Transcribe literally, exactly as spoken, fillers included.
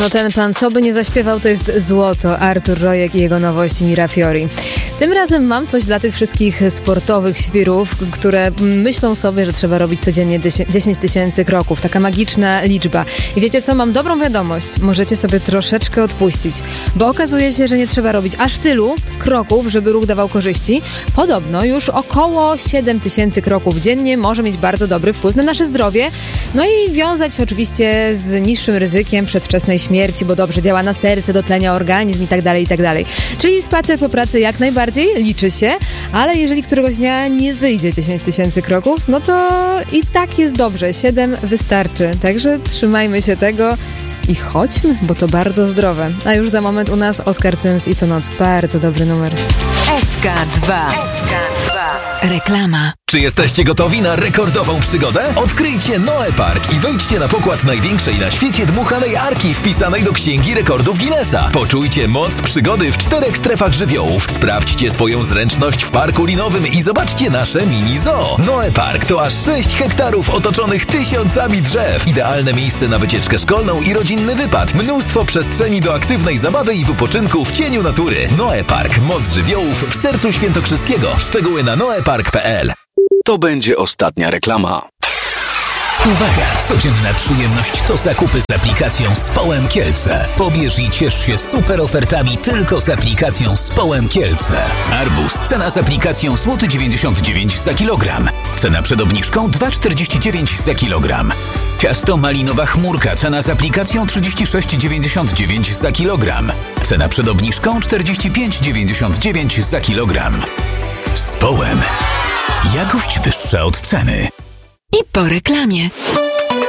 No ten pan, co by nie zaśpiewał, to jest złoto. Artur Rojek i jego nowość Mirafiori. Tym razem mam coś dla tych wszystkich sportowych świrów, które myślą sobie, że trzeba robić codziennie dziesięć tysięcy kroków. Taka magiczna liczba. I wiecie co? Mam dobrą wiadomość. Możecie sobie troszeczkę odpuścić, bo okazuje się, że nie trzeba robić aż tylu kroków, żeby ruch dawał korzyści. Podobno już około siedem tysięcy kroków dziennie może mieć bardzo dobry wpływ na nasze zdrowie. No i wiązać oczywiście z niższym ryzykiem przedwczesnej śmierci, bo dobrze działa na serce, dotlenia organizm i tak dalej, i tak dalej. Czyli spacer po pracy jak najbardziej liczy się, ale jeżeli któregoś dnia nie wyjdzie dziesięć tysięcy kroków, no to i tak jest dobrze. siedem wystarczy. Także trzymajmy się tego i chodźmy, bo to bardzo zdrowe. A już za moment u nas Oskar Cyms i co noc. Bardzo dobry numer. S K dwa. S K dwa. Reklama. Czy jesteście gotowi na rekordową przygodę? Odkryjcie Noe Park i wejdźcie na pokład największej na świecie dmuchanej arki wpisanej do Księgi Rekordów Guinnessa. Poczujcie moc przygody w czterech strefach żywiołów. Sprawdźcie swoją zręczność w parku linowym i zobaczcie nasze mini zoo. Noe Park to aż sześć hektarów otoczonych tysiącami drzew. Idealne miejsce na wycieczkę szkolną i rodzinny wypad. Mnóstwo przestrzeni do aktywnej zabawy i wypoczynku w cieniu natury. Noe Park. Moc żywiołów w sercu świętokrzyskiego. Szczegóły na noepark kropka p l. To będzie ostatnia reklama. Uwaga! Codzienna przyjemność to zakupy z aplikacją Społem Kielce. Pobierz i ciesz się super ofertami tylko z aplikacją Społem Kielce. Arbuz. Cena z aplikacją złoty dziewięćdziesiąt dziewięć za kilogram. Cena przed obniżką dwa czterdzieści dziewięć za kilogram. Ciasto malinowa chmurka. Cena z aplikacją trzydzieści sześć dziewięćdziesiąt dziewięć za kilogram. Cena przed obniżką czterdzieści pięć dziewięćdziesiąt dziewięć za kilogram. Z Społem. Jakość wyższa od ceny. I po reklamie.